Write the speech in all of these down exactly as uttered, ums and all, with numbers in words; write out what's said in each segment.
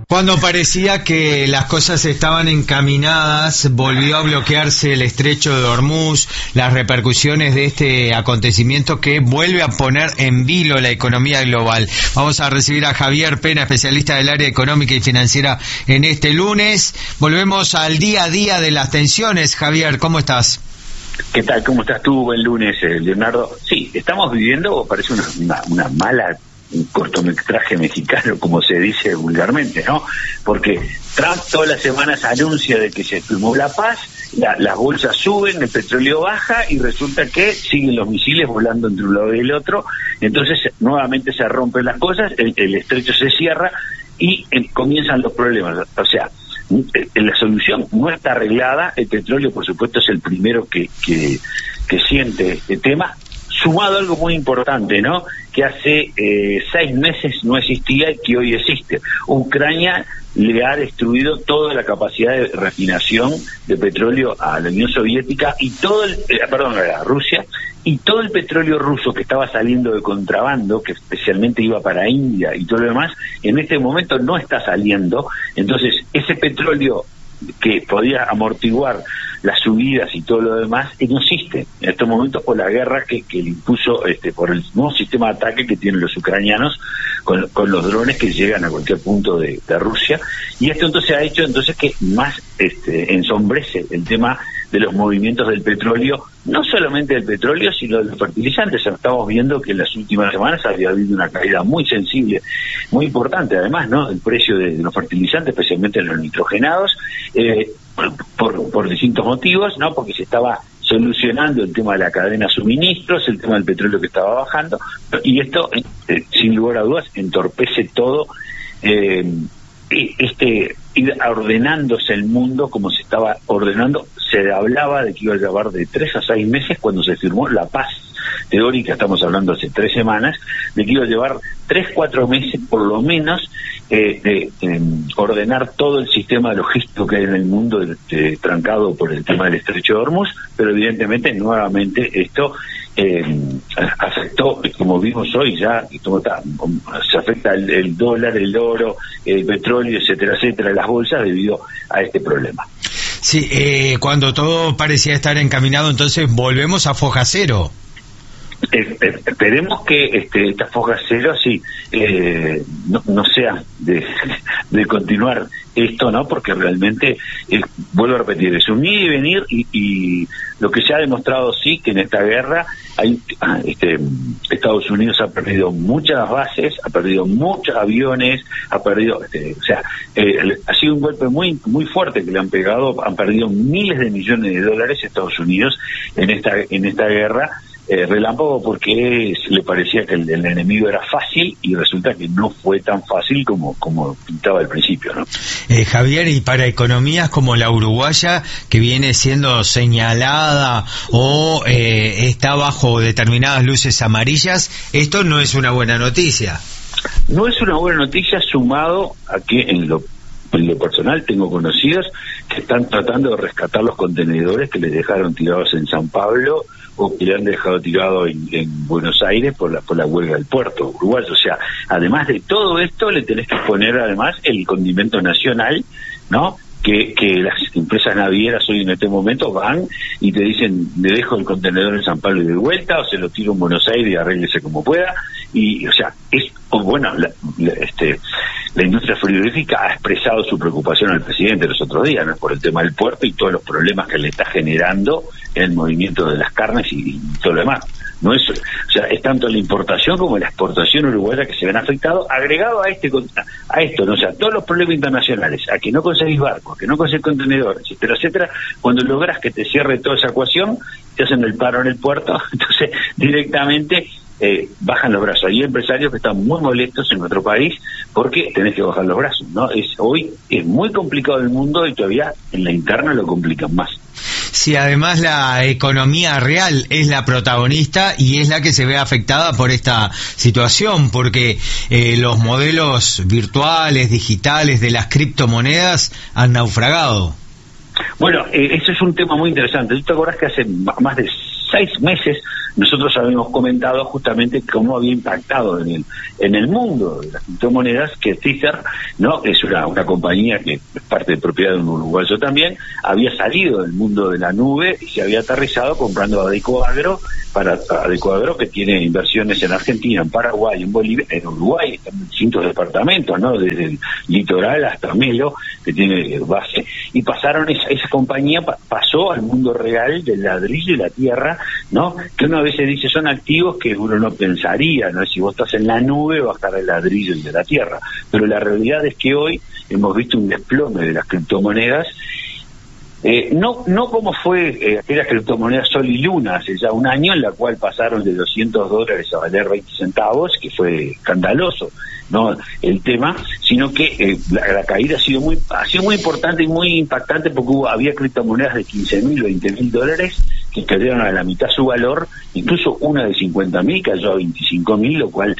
Cuando parecía que las cosas estaban encaminadas, volvió a bloquearse el estrecho de Hormuz, las repercusiones de este acontecimiento que vuelve a poner en vilo la economía global. Vamos a recibir a Javier Pena, especialista del área económica y financiera, en este lunes. Volvemos al día a día de las tensiones. Javier, ¿cómo estás? ¿Qué tal? ¿Cómo estás tú? Buen lunes, eh, Leonardo. Sí, estamos viviendo, parece una, una, una mala... un cortometraje mexicano, como se dice vulgarmente, ¿no? Porque Trump todas las semanas anuncia de que se firmó la paz, la, las bolsas suben, el petróleo baja y resulta que siguen los misiles volando entre un lado y el otro, entonces nuevamente se rompen las cosas, el, el estrecho se cierra y eh, comienzan los problemas. O sea, eh, la solución no está arreglada, el petróleo por supuesto es el primero que, que, que siente este tema, sumado a algo muy importante, ¿no? Que hace eh, seis meses no existía y que hoy existe. Ucrania le ha destruido toda la capacidad de refinación de petróleo a la Unión Soviética y todo el, eh, perdón, a Rusia, y todo el petróleo ruso que estaba saliendo de contrabando, que especialmente iba para India y todo lo demás, en este momento no está saliendo. Entonces, ese petróleo que podía amortiguar las subidas y todo lo demás, y no existe en estos momentos por la guerra que, que le impuso, este, por el nuevo sistema de ataque que tienen los ucranianos con, con los drones que llegan a cualquier punto de, de Rusia, y esto entonces ha hecho entonces que más este, ensombrece el tema de los movimientos del petróleo, no solamente del petróleo, sino de los fertilizantes. Estamos viendo que en las últimas semanas había habido una caída muy sensible, muy importante además, ¿no?, del precio de, de los fertilizantes, especialmente los nitrogenados, eh, por, por distintos motivos, ¿no?, porque se estaba solucionando el tema de la cadena de suministros, el tema del petróleo que estaba bajando, y esto, eh, sin lugar a dudas, entorpece todo, eh, este ir ordenándose el mundo como se estaba ordenando. Se hablaba de que iba a llevar de tres a seis meses cuando se firmó la paz teórica, estamos hablando hace tres semanas, de que iba a llevar tres, cuatro meses por lo menos eh, de, de ordenar todo el sistema logístico que hay en el mundo, de, de, trancado por el tema del estrecho de Hormuz, pero evidentemente nuevamente esto eh, afectó, como vimos hoy ya, como está, se afecta el, el dólar, el oro, el petróleo, etcétera, etcétera, las bolsas debido a este problema. Sí, eh, cuando todo parecía estar encaminado, entonces volvemos a foja cero. Eh, eh, esperemos que este, esta foja cero sí eh, no, no sea de, de continuar esto, ¿no? Porque realmente, eh, vuelvo a repetir, es un ir y venir, y, y lo que se ha demostrado sí que en esta guerra hay, este, Estados Unidos ha perdido muchas bases, ha perdido muchos aviones, ha perdido, este, o sea, eh, ha sido un golpe muy muy fuerte que le han pegado, han perdido miles de millones de dólares Estados Unidos en esta en esta guerra. Eh, relámpago porque le parecía que el, el enemigo era fácil y resulta que no fue tan fácil como como pintaba al principio, ¿no? Eh, Javier, y para economías como la uruguaya, que viene siendo señalada o eh, está bajo determinadas luces amarillas, esto no es una buena noticia. No es una buena noticia, sumado a que en lo En lo personal tengo conocidos que están tratando de rescatar los contenedores que les dejaron tirados en San Pablo o que le han dejado tirado en, en Buenos Aires por la por la huelga del puerto uruguayo. O sea, además de todo esto, le tenés que poner además el condimento nacional, ¿no?, que, que las empresas navieras hoy en este momento van y te dicen, le dejo el contenedor en San Pablo y de vuelta, o se lo tiro en Buenos Aires y arréglese como pueda. Y, o sea, es, bueno, la, la, este... la industria frigorífica ha expresado su preocupación al presidente los otros días, ¿no?, por el tema del puerto y todos los problemas que le está generando en el movimiento de las carnes y, y todo lo demás. No es, o sea, es tanto la importación como la exportación uruguaya que se ven afectados, agregado a este a esto, ¿no? O sea, todos los problemas internacionales, a que no conseguís barcos, a que no conseguís contenedores, etcétera, etcétera. Cuando logras que te cierre toda esa ecuación, te hacen el paro en el puerto, entonces directamente Eh, bajan los brazos. Hay empresarios que están muy molestos en nuestro país porque tenés que bajar los brazos, ¿no? Es, hoy es muy complicado el mundo y todavía en la interna lo complican más. Sí, además la economía real es la protagonista y es la que se ve afectada por esta situación, porque eh, los modelos virtuales, digitales de las criptomonedas han naufragado. Bueno, eh, eso es un tema muy interesante. ¿Tú te acordás que hace más de seis meses nosotros habíamos comentado justamente cómo había impactado en el en el mundo de las criptomonedas que Tether, no, es una, una compañía que es parte de propiedad de un uruguayo también, había salido del mundo de la nube y se había aterrizado comprando Adecoagro, para Adecoagro que tiene inversiones en Argentina, en Paraguay, en Bolivia, en Uruguay, en distintos departamentos, ¿no? Desde el litoral hasta Melo, que tiene base, y pasaron esa, esa compañía pa, pasó al mundo real del ladrillo y la tierra, ¿no? Que uno a veces dice son activos que uno no pensaría, ¿no? Si vos estás en la nube va a estar el ladrillo y de la tierra, pero la realidad es que hoy hemos visto un desplome de las criptomonedas. Eh, no no como fue eh, aquellas criptomonedas Sol y Luna hace ya un año, en la cual pasaron de doscientos dólares a valer veinte centavos, que fue escandaloso, no el tema, sino que eh, la, la caída ha sido muy ha sido muy importante y muy impactante, porque hubo, había criptomonedas de quince mil, veinte mil dólares que cayeron a la mitad su valor, incluso una de cincuenta mil cayó a veinticinco mil, lo cual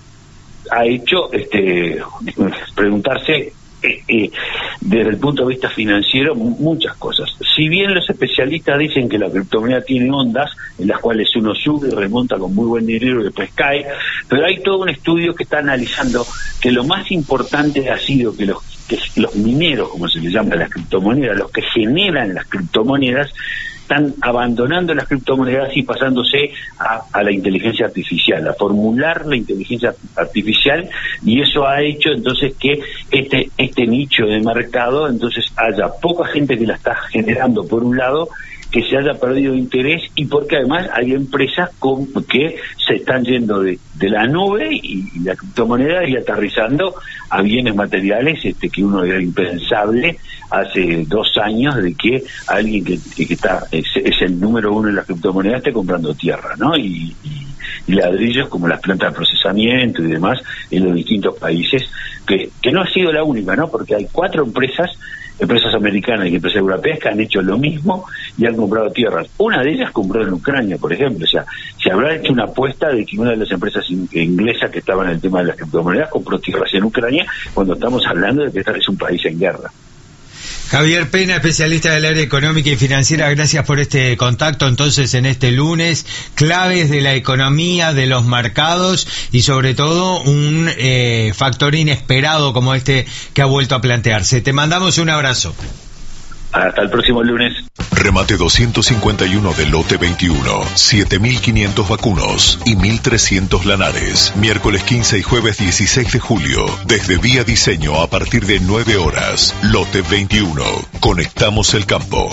ha hecho este preguntarse Eh, eh, desde el punto de vista financiero muchas cosas. Si bien los especialistas dicen que la criptomoneda tiene ondas en las cuales uno sube y remonta con muy buen dinero y después cae, pero hay todo un estudio que está analizando que lo más importante ha sido que los que los mineros, como se les llama a las criptomonedas, los que generan las criptomonedas, están abandonando las criptomonedas y pasándose a, a la inteligencia artificial, a formular la inteligencia artificial, y eso ha hecho entonces que este este nicho de mercado entonces haya poca gente que la está generando por un lado, que se haya perdido interés, y porque además hay empresas con, que se están yendo de, de la nube y, y la criptomoneda y aterrizando a bienes materiales este que uno era impensable hace dos años de que alguien que, que está es, es el número uno en las criptomonedas esté comprando tierra, ¿no? Y, y, y ladrillos como las plantas de procesamiento y demás en los distintos países, que, que no ha sido la única, ¿no? Porque hay cuatro empresas empresas americanas y empresas europeas que han hecho lo mismo y han comprado tierras. Una de ellas compró en Ucrania, por ejemplo. O sea, se habrá hecho una apuesta de que una de las empresas in- inglesas que estaban en el tema de las criptomonedas compró tierras en Ucrania, cuando estamos hablando de que este es un país en guerra. Javier Pena, especialista del área económica y financiera, gracias por este contacto. Entonces, en este lunes, claves de la economía, de los mercados y sobre todo un eh, factor inesperado como este que ha vuelto a plantearse. Te mandamos un abrazo. Hasta el próximo lunes. Remate doscientos cincuenta y uno del lote veintiuno, siete mil quinientos vacunos y mil trescientos lanares. Miércoles quince y jueves dieciséis de julio, desde Vía Diseño a partir de nueve horas. Lote veintiuno. Conectamos el campo.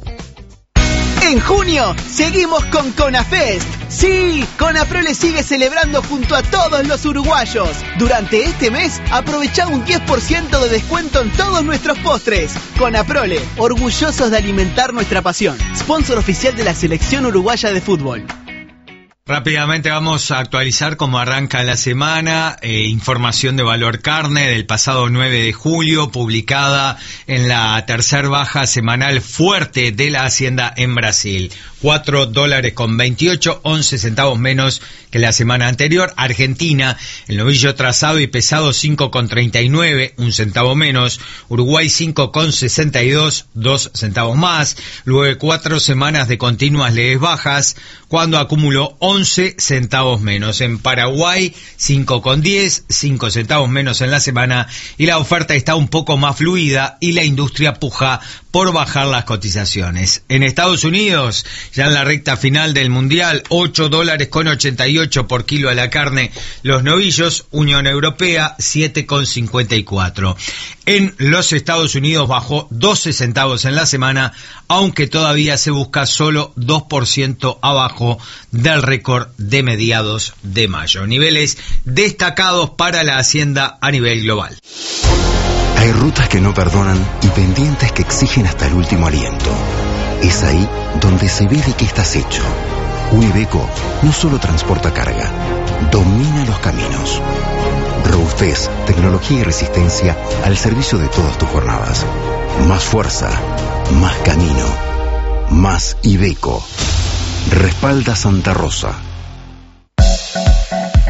En junio, seguimos con CONAFEST. Sí, Conaprole sigue celebrando junto a todos los uruguayos. Durante este mes, aprovecha un diez por ciento de descuento en todos nuestros postres. Conaprole, orgullosos de alimentar nuestra pasión. Sponsor oficial de la Selección Uruguaya de Fútbol. Rápidamente vamos a actualizar cómo arranca la semana, eh, información de Valor Carne del pasado nueve de julio, publicada en la tercer baja semanal fuerte de la Hacienda en Brasil. cuatro dólares con veintiocho, once centavos menos que la semana anterior. Argentina, el novillo trazado y pesado cinco con treinta y nueve, un centavo menos. Uruguay cinco con sesenta y dos, dos centavos más. Luego de cuatro semanas de continuas leves bajas, cuando acumuló once centavos menos. En Paraguay cinco con diez, cinco centavos menos en la semana, y la oferta está un poco más fluida y la industria puja por bajar las cotizaciones. En Estados Unidos, ya en la recta final del Mundial, ocho dólares con ochenta y ocho por kilo a la carne los novillos. Unión Europea siete con cincuenta y cuatro. En los Estados Unidos bajó doce centavos en la semana, aunque todavía se busca solo dos por ciento abajo del récord de mediados de mayo. Niveles destacados para la Hacienda a nivel global. Hay rutas que no perdonan y pendientes que exigen hasta el último aliento. Es ahí donde se ve de qué estás hecho. Un Iveco no solo transporta carga, domina los caminos. Robustez, tecnología y resistencia al servicio de todas tus jornadas. Más fuerza, más camino, más Iveco. Respalda Santa Rosa.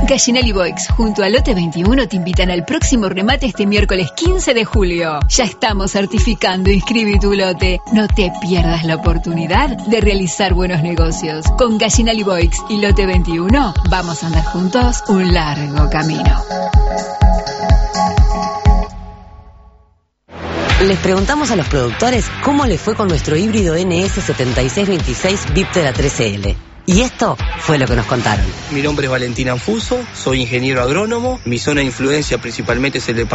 Gallinal y Boix, junto a Lote veintiuno, te invitan al próximo remate este miércoles quince de julio. Ya estamos certificando Inscribí tu lote. No te pierdas la oportunidad de realizar buenos negocios. Con Gallinal y Boix y Lote veintiuno, vamos a andar juntos un largo camino. Les preguntamos a los productores cómo les fue con nuestro híbrido N S setenta y seis veintiséis Viptera trece L. Y esto fue lo que nos contaron. Mi nombre es Valentín Anfuso, soy ingeniero agrónomo. Mi zona de influencia principalmente es el departamento